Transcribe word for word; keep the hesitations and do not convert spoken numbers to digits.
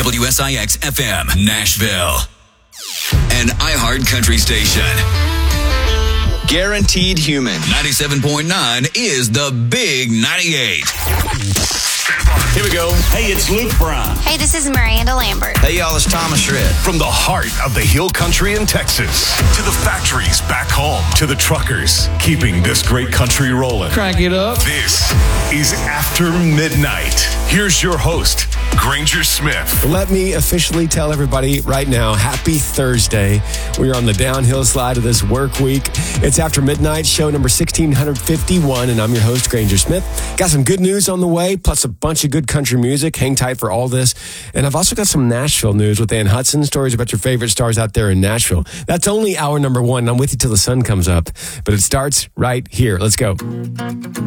W S I X F M, Nashville. An iHeart Country station. Guaranteed Human. ninety-seven point nine is the Big ninety-eight. Here we go. Hey, it's Luke Brown. Hey, this is Miranda Lambert. Hey, y'all, it's Thomas Shred. From the heart of the hill country in Texas to the factories back home to the truckers keeping this great country rolling. Crank it up. This is After Midnight. Here's your host, Granger Smith. Let me officially tell everybody right now, happy Thursday. We are on the downhill slide of this work week. It's After Midnight, show number sixteen fifty-one, and I'm your host, Granger Smith. Got some good news on the way, plus a bunch of good country music. Hang tight for all this. And I've also got some Nashville news with Ann Hudson, stories about your favorite stars out there in Nashville. That's only hour number one, and I'm with you till the sun comes up. But it starts right here. Let's go.